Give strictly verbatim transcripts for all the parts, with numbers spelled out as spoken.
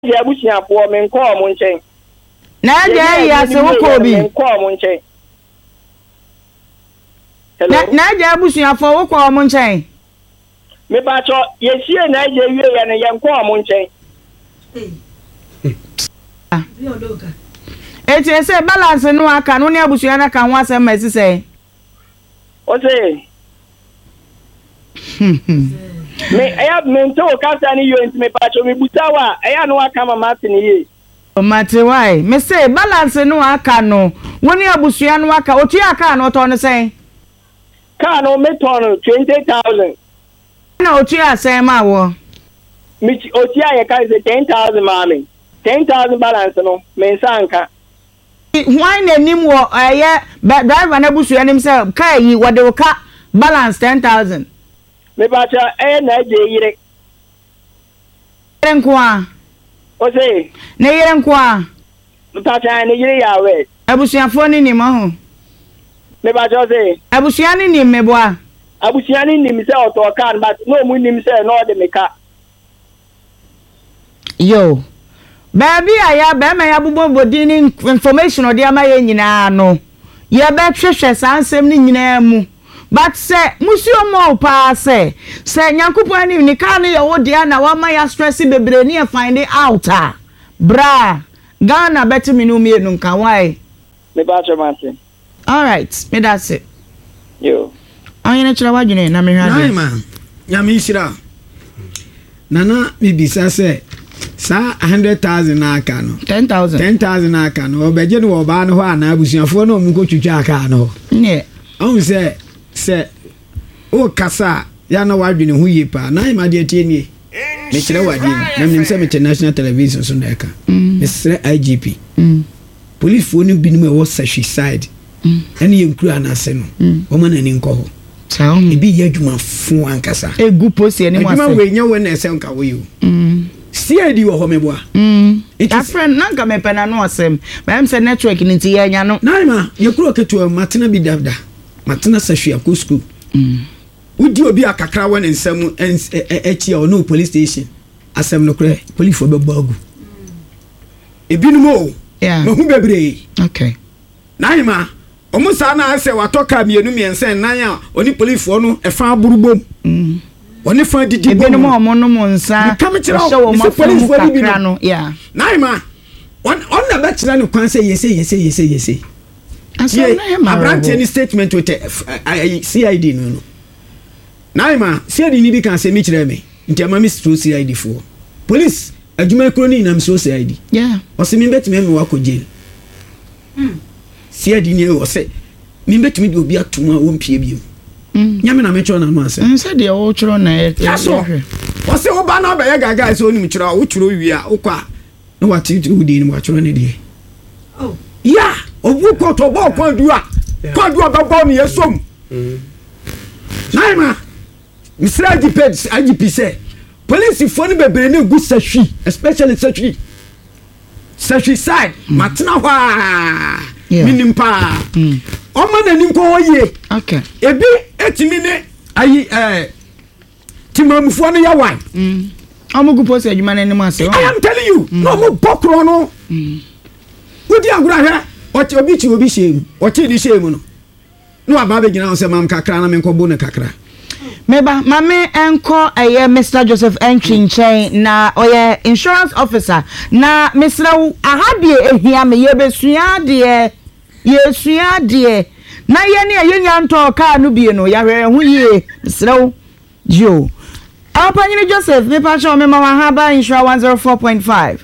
je abusuafo me nko o mo nchen na je ya se wo ko bi nko o mo nchen na na je abusuafo wo ko o mo nchen me ba cho ye sie na je wie ya ne ye nko o mo nchen ah eti ese balance no aka no ne abusua na ka ho asem ma sise o se me aya me nto kasa ni yo enti me pa cho me butawa aya no aka mama ate ni ye o mate why me say balance no aka no woni abusua no aka otu aka no to no sen ka no me ton twenty thousand na otu asen ma wo me otu aye ka say ten thousand ma me ten thousand balance no me nsanka why na nim wo aye driver na abusua nim say ka yi wo de ka balance ten thousand me ba cha eh na je yire yire nko a o se na yire nko a ta cha ne yire ya we abusuafo ni nim ho me ba cha se abusua ni nim me bo a abusua ni nim se oto kan but no mu nim se no de me ka yo baby aya be ma ya bubo bodi ni information odi ama ye nyina no ye be hwehwe sansem ni nyina mu but say musio mo pa say say nyankopon ni ni ka no ye wo dia na wa ma ya stress bebre ni e find it out ah bra Ghana better me no me no kan why me ba cha mate all right me that's it yo anya na chira wadwene na me hwade nai man ya me shira nana me bisa say sa one hundred thousand na aka no ten thousand ten thousand na aka no obeje no wo ba no ho ana abusuafo no mu ko twitwa aka no ne on say say o kasa ya na wadwene hu yi pa na ima de tie nie me kire wadwene na nim say me international television so na eka me sre I G P police fo no bi no e wo sashi side ene ye nkuru anase no wo ma na ni nko ho town e bi ye adwuma fo ankasa egu posi ene mo ase adwuma we nya we na ese nka wo yo C I D wo ho meboa mm that friend nanka me pena no asem ba em say network ni ti ya nya no naima ye kuro ketu matena bi davda matena sahwe akọ school mm udi obi akakra won nsam echi o no police station asem no kure police fo be bagu ebi no mo yeah no hu bebre okay naima omo sa na ase watoka mienu miensen nan a oni police fo no e fa burubom mm oni fa didi ebe no mo mo no mo nsa so mo police fo bi no yeah naima on on na be kira no kwan say yes yes yes yes yes asem na ma abrante any statement with C I D no no naima C I D ni bi kan say me kira me nti ama me stro C I D fo police adwuma kro ni nam so C I D yeah o se me betime me wa ko jail mm C I D ni o se me betime bi obi atuma wo mpie bi mm nyame na me choro na no ase nse de wo choro na e so o se wo ba na ba ye gaga so onim choro wo choro wi a wo kwa na wati udi ni wa choro ne de oh yeah obu ko to bo ko du a ko du ba bo ni yesom mm naima Mister I G P I G P say police phone bebre na gu sahwi especially sahwi sahwi side matna hwa minim pa o ma na nim ko ye okay ebi etimi ne ayi eh timamfo no ya wan mm amu gu post adwuma na nim ase I am telling you no mo bokro no mm udi agura hwe o ti obi chi obi shame o ti di shame no no aba be gina o se mam kakra na me nko bo ne kakra meba mame enko eye Mister Joseph Enchinchen na oye insurance officer na Mister ahadie ehia me ye besua de ye sua de na ye ne ye nyanto ka no bie no ya hwere hu ye Mister Jo Apanyini Joseph me pa cho me ma wa haba insure one oh four point five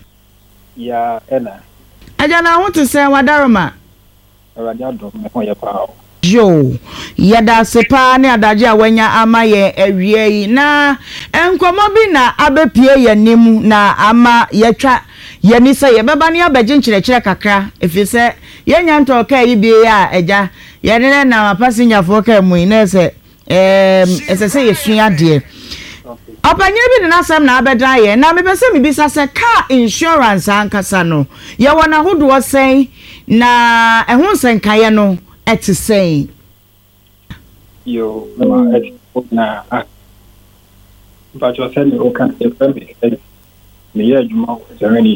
ya ena aja na hu to say wadaroma radia dom me ko ye pa yo yada sepa ne adaje awanya ama ye awie yi na enkomo bi na abepie ye nim na ama yetwa ye ni se ye beba ne abeje nkyerechire kakra efise ye nyanto ka yi bi ya eja ye ne na passenger fo ka mu na se em ese se ye sua de opanye bi na sam na abeda ye na me pese me bisa se car insurance ankasa no ye wona hodo sen na ehun sen kaye no et saying yo na et na but you said you can say meyɛ adwuma wɔ sɛrɛni